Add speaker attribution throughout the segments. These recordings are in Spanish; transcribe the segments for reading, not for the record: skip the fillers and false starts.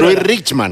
Speaker 1: destruir Richman.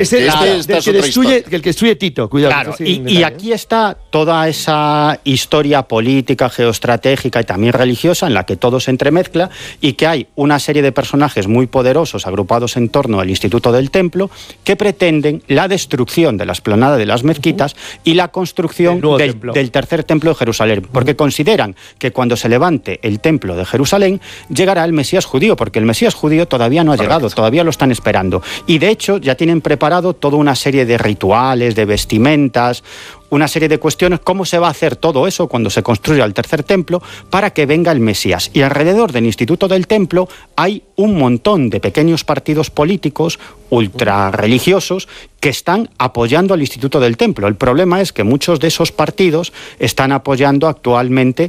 Speaker 2: El que destruye Tito, cuidado.
Speaker 3: Claro, y aquí está toda esa historia política, geoestratégica y también religiosa en la que todo se entremezcla y que hay una serie de personajes muy poderosos agrupados en torno al Instituto del Templo que pretenden la destrucción de la explanada de las mezquitas y la construcción del tercer templo de Jerusalén, porque consideran que cuando se levante el templo de Jerusalén llegará el Mesías judío, porque el Mesías judío todavía no ha llegado, todavía lo están esperando. Y de hecho ya tienen preparado toda una serie de rituales, de vestimentas, una serie de cuestiones, cómo se va a hacer todo eso cuando se construya el tercer templo para que venga el Mesías. Y alrededor del Instituto del Templo hay un montón de pequeños partidos políticos ultra religiosos que están apoyando al Instituto del Templo. El problema es que muchos de esos partidos están apoyando actualmente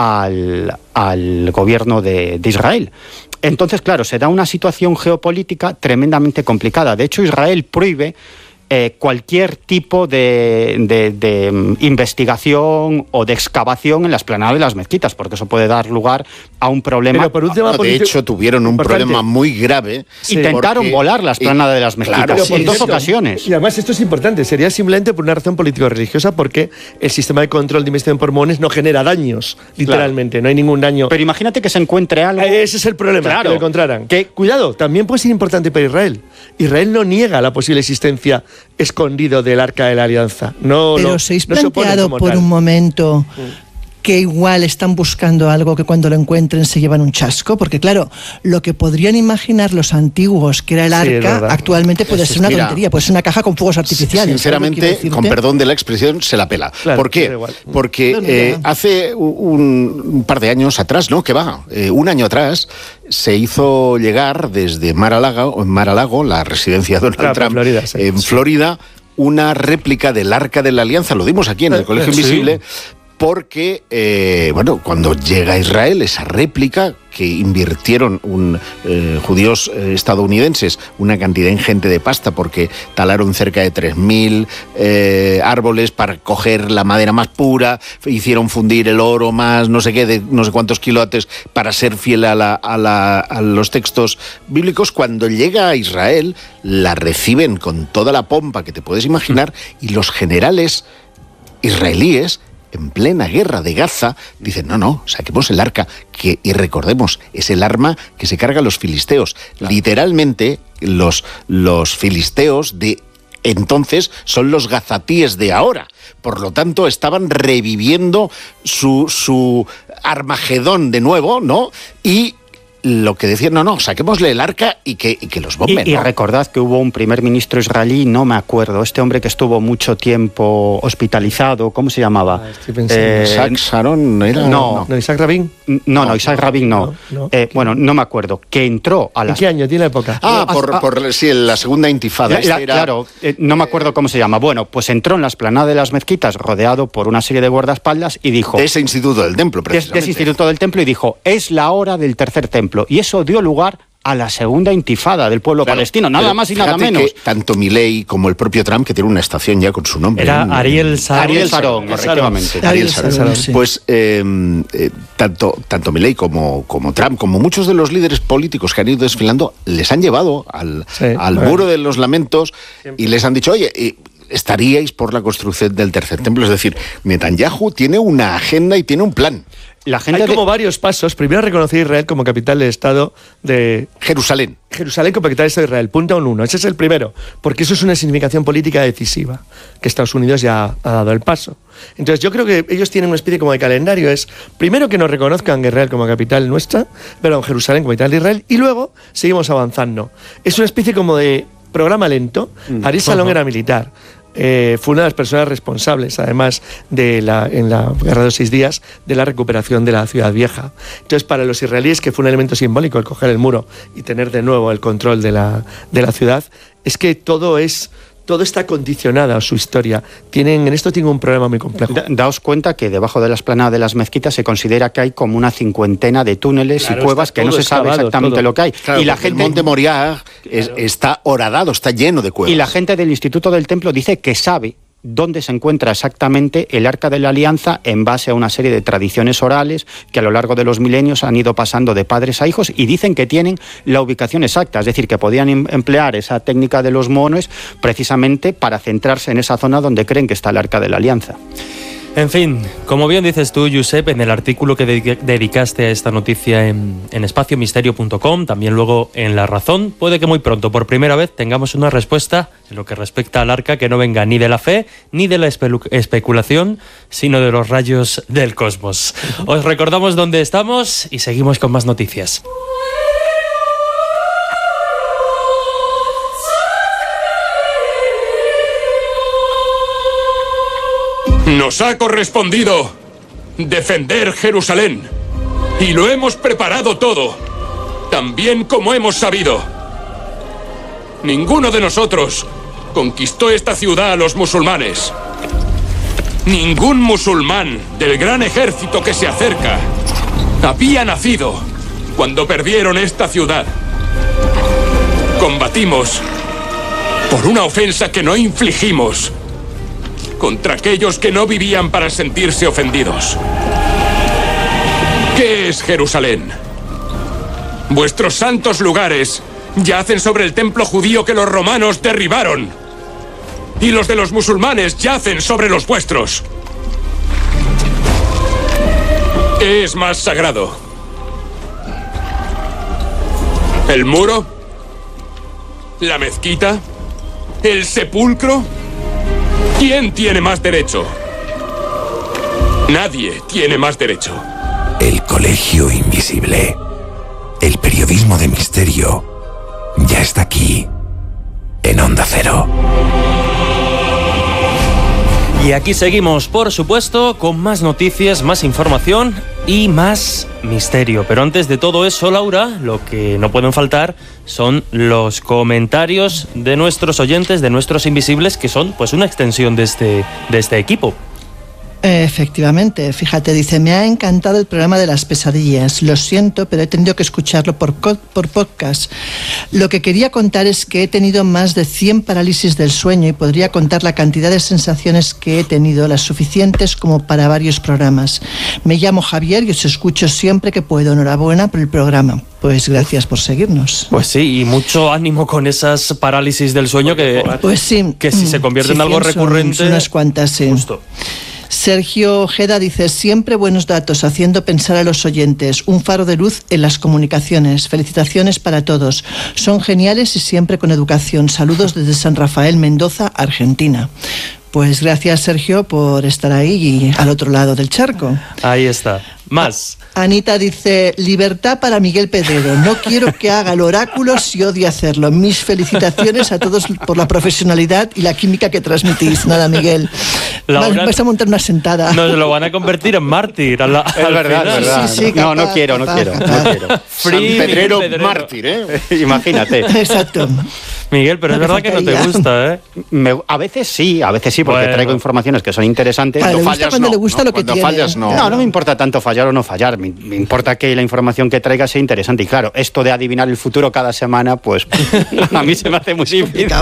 Speaker 3: al gobierno de Israel. Entonces, claro, se da una situación geopolítica tremendamente complicada. De hecho, Israel prohíbe cualquier tipo de investigación o de excavación en la explanada de las mezquitas, porque eso puede dar lugar a un problema.
Speaker 1: De hecho, tuvieron un problema muy grave.
Speaker 3: Intentaron volar la explanada de las mezquitas en dos ocasiones.
Speaker 2: Y además esto es importante, sería simplemente por una razón político-religiosa, porque el sistema de control de investigación por mormones no genera daños, literalmente, no hay ningún daño.
Speaker 3: Pero imagínate que se encuentre algo.
Speaker 2: Ese es el problema, que lo encontraran. Cuidado, también puede ser importante para Israel. Israel no niega la posible existencia escondido del Arca de la Alianza.
Speaker 4: Pero ¿os habéis planteado por un momento que igual están buscando algo que cuando lo encuentren se llevan un chasco? Porque claro, lo que podrían imaginar los antiguos, que era el arca, actualmente puede ser una tontería, puede ser una caja con fuegos artificiales.
Speaker 1: Sinceramente, con perdón de la expresión, se la pela. ¿Por qué? Porque hace un par de años atrás, ¿no? Que va, un año atrás, se hizo llegar desde Mar-a-Lago, la residencia de Donald Trump,
Speaker 2: Florida,
Speaker 1: en Florida, una réplica del Arca de la Alianza. Lo dimos aquí en el Colegio Invisible. Porque, cuando llega a Israel, esa réplica que invirtieron judíos estadounidenses una cantidad ingente de pasta, porque talaron cerca de 3.000 árboles para coger la madera más pura, hicieron fundir el oro más no sé qué, de no sé cuántos quilates para ser fiel a los textos bíblicos. Cuando llega a Israel, la reciben con toda la pompa que te puedes imaginar, y los generales israelíes, en plena guerra de Gaza, dicen, no, saquemos el arca, y recordemos, es el arma que se cargan los filisteos. Claro. Literalmente, los filisteos de entonces son los gazatíes de ahora. Por lo tanto, estaban reviviendo su Armagedón de nuevo, ¿no? Y lo que decían, saquémosle el arca y que los bomben.
Speaker 3: Y recordad que hubo un primer ministro israelí, no me acuerdo, este hombre que estuvo mucho tiempo hospitalizado, ¿cómo se llamaba?
Speaker 1: Isaac Sharon, ¿era?
Speaker 2: No, Isaac Rabin.
Speaker 3: No, Isaac Rabin no. No me acuerdo, que entró a
Speaker 2: ¿En qué año? ¿Tiene la época?
Speaker 1: La segunda intifada.
Speaker 3: Claro, no me acuerdo cómo se llama. Bueno, pues entró en la explanada de las mezquitas rodeado por una serie de guardaespaldas y dijo...
Speaker 1: De ese Instituto del Templo, precisamente.
Speaker 3: De ese Instituto del Templo, y dijo, es la hora del tercer templo. Y eso dio lugar a la segunda intifada del pueblo palestino, nada más y nada menos.
Speaker 1: Que tanto Milei como el propio Trump, que tiene una estación ya con su nombre.
Speaker 2: Era Ariel
Speaker 3: Sharon, efectivamente.
Speaker 1: Ariel Sharon. Sí. Pues tanto Milei como Trump, como muchos de los líderes políticos que han ido desfilando, les han llevado al muro de los lamentos y les han dicho, oye, estaríais por la construcción del tercer templo. Es decir, Netanyahu tiene una agenda y tiene un plan.
Speaker 2: Hay como varios pasos. Primero, reconocer a Israel como capital del Estado de...
Speaker 1: Jerusalén
Speaker 2: como capital del Estado de Israel. Punto 1. Ese es el primero. Porque eso es una significación política decisiva, que Estados Unidos ya ha dado el paso. Entonces, yo creo que ellos tienen una especie como de calendario. Es, primero, que nos reconozcan Israel como capital nuestra, Jerusalén como capital de Israel, y luego seguimos avanzando. Es una especie como de programa lento. Ariel Sharon era militar. Fue una de las personas responsables, además, en la Guerra de los 6 días, de la recuperación de la ciudad vieja. Entonces, para los israelíes, que fue un elemento simbólico el coger el muro y tener de nuevo el control de la ciudad, es que todo está condicionado a su historia. En esto tienen un problema muy complejo.
Speaker 3: Daos cuenta que debajo de la explanada de las mezquitas se considera que hay como una 50 de túneles y cuevas que no se sabe exactamente lo que hay.
Speaker 1: Claro, y la gente, el Monte Moriah está horadado, está lleno de cuevas.
Speaker 3: Y la gente del Instituto del Templo dice que sabe dónde se encuentra exactamente el Arca de la Alianza en base a una serie de tradiciones orales que a lo largo de los milenios han ido pasando de padres a hijos, y dicen que tienen la ubicación exacta, es decir, que podían emplear esa técnica de los monos precisamente para centrarse en esa zona donde creen que está el Arca de la Alianza.
Speaker 5: En fin, como bien dices tú, Josep, en el artículo que dedicaste a esta noticia en espaciomisterio.com, también luego en La Razón, puede que muy pronto, por primera vez, tengamos una respuesta en lo que respecta al arca que no venga ni de la fe ni de la especulación, sino de los rayos del cosmos. Os recordamos dónde estamos y seguimos con más noticias.
Speaker 6: Nos ha correspondido defender Jerusalén, y lo hemos preparado todo, tan bien como hemos sabido. Ninguno de nosotros conquistó esta ciudad a los musulmanes. Ningún musulmán del gran ejército que se acerca había nacido cuando perdieron esta ciudad. Combatimos por una ofensa que no infligimos contra aquellos que no vivían para sentirse ofendidos. ¿Qué es Jerusalén? Vuestros santos lugares yacen sobre el templo judío que los romanos derribaron, y los de los musulmanes yacen sobre los vuestros. ¿Qué es más sagrado? ¿El muro? ¿La mezquita? ¿El sepulcro? ¿Quién tiene más derecho? Nadie tiene más derecho.
Speaker 7: El Colegio Invisible. El periodismo de misterio ya está aquí, en Onda Cero.
Speaker 5: Y aquí seguimos, por supuesto, con más noticias, más información y más misterio. Pero antes de todo eso, Laura, lo que no pueden faltar son los comentarios de nuestros oyentes, de nuestros invisibles, que son pues una extensión de este equipo.
Speaker 4: Efectivamente, fíjate, dice: me ha encantado el programa de las pesadillas, lo siento, pero he tenido que escucharlo por podcast. Lo que quería contar es que he tenido más de 100 parálisis del sueño y podría contar la cantidad de sensaciones que he tenido, las suficientes como para varios programas. Me llamo Javier y os escucho siempre que puedo. Enhorabuena por el programa. Pues gracias por seguirnos.
Speaker 5: Pues sí, y mucho ánimo con esas parálisis del sueño que,
Speaker 4: pues sí,
Speaker 5: que si se convierte en algo recurrente...
Speaker 4: Son unas cuantas, sí.
Speaker 5: Justo.
Speaker 4: Sergio Ojeda dice: siempre buenos datos, haciendo pensar a los oyentes, un faro de luz en las comunicaciones. Felicitaciones para todos, son geniales y siempre con educación. Saludos desde San Rafael, Mendoza, Argentina. Pues gracias, Sergio, por estar ahí y al otro lado del charco.
Speaker 5: Ahí está. Más.
Speaker 4: Anita dice: libertad para Miguel Pedrero. No quiero que haga el oráculo si odia hacerlo. Mis felicitaciones a todos por la profesionalidad y la química que transmitís. Nada, Miguel. Vas a montar una sentada.
Speaker 5: Nos lo van a convertir en mártir. Al
Speaker 3: verdad.
Speaker 4: Sí,
Speaker 3: no quiero.
Speaker 5: Free
Speaker 1: San Pedrero
Speaker 3: mártir, ¿eh? Imagínate.
Speaker 4: Exacto.
Speaker 5: Miguel, pero es verdad que no te gusta, ¿eh?
Speaker 3: A veces sí, porque traigo informaciones que son interesantes.
Speaker 4: Cuando fallas, le gusta lo que tiene.
Speaker 1: Fallas,
Speaker 3: no me importa tanto fallar o no fallar. Me importa que la información que traiga sea interesante. Y claro, esto de adivinar el futuro cada semana, pues a mí se me hace muy difícil.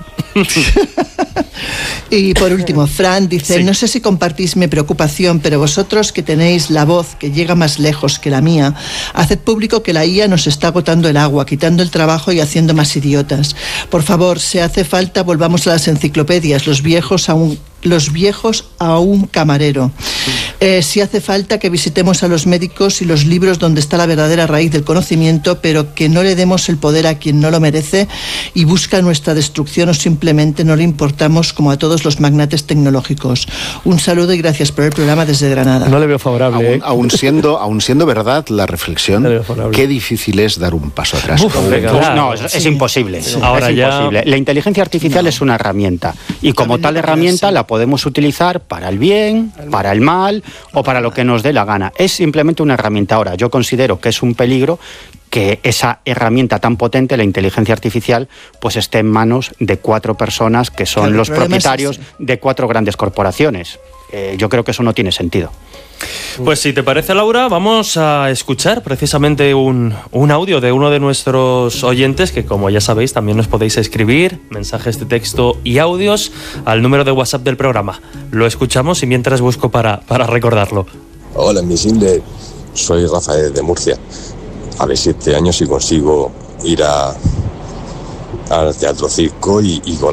Speaker 4: Y por último, Fran dice: no sé si compartís mi preocupación, pero vosotros que tenéis la voz que llega más lejos que la mía, haced público que la IA nos está agotando el agua, quitando el trabajo y haciendo más idiotas. Por favor, si hace falta, volvamos a las enciclopedias, los viejos a un camarero. Si hace falta, que visitemos a los médicos y los libros donde está la verdadera raíz del conocimiento, pero que no le demos el poder a quien no lo merece y busca nuestra destrucción, o simplemente no le importamos como a todos los magnates tecnológicos. Un saludo y gracias por el programa desde Granada.
Speaker 2: No le veo favorable.
Speaker 1: Aún siendo verdad la reflexión, qué difícil es dar un paso atrás.
Speaker 3: Es imposible.
Speaker 5: Sí. Ahora
Speaker 3: es
Speaker 5: ya...
Speaker 3: imposible. La inteligencia artificial es una herramienta, y como tal herramienta la podemos utilizar para el bien, para el mal o para lo que nos dé la gana. Es simplemente una herramienta. Ahora, yo considero que es un peligro que esa herramienta tan potente, la inteligencia artificial, pues esté en manos de 4 personas que son los propietarios de 4 grandes corporaciones. Yo creo que eso no tiene sentido.
Speaker 5: Pues si te parece, Laura, vamos a escuchar precisamente un audio de uno de nuestros oyentes que, como ya sabéis, también nos podéis escribir mensajes de texto y audios al número de WhatsApp del programa. Lo escuchamos y mientras busco para recordarlo.
Speaker 8: Hola, Invisible. Soy Rafael de Murcia. A ver si este año si consigo ir al Teatro Circo y con